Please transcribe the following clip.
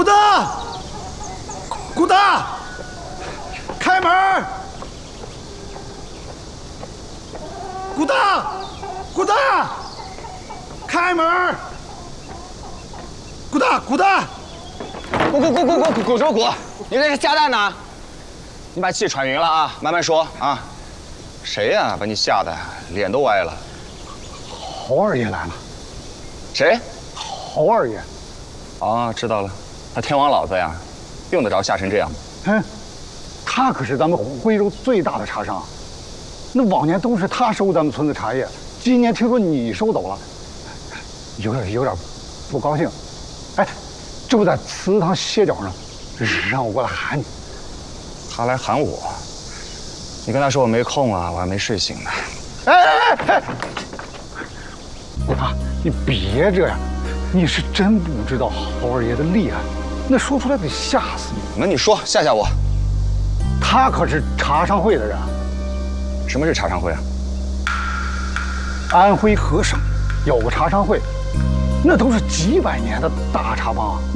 古大，古大，开门！古大，古大，开门！古大，古大， 古什么古？你这是瞎蛋呢？你把气喘匀了啊，慢慢说啊。谁呀？把你吓得脸都歪了。 侯二爷来了。 谁？ 侯二爷。 哦，知道了。他天王老子呀，用得着吓成这样吗？ 哼，他可是咱们徽州最大的茶商，那往年都是他收咱们村的茶叶，今年听说你收走了，有点不高兴。哎，就在祠堂歇脚呢，让我过来喊你。 他来喊我，你跟他说我没空啊，我还没睡醒呢。 哎！古大，你别这样，你是真不知道侯二爷的厉害，那说出来得吓死你。 那你说吓吓我。 他可是茶商会的人。 什么是茶商会啊？ 安徽合省有个茶商会，那都是几百年的大茶帮。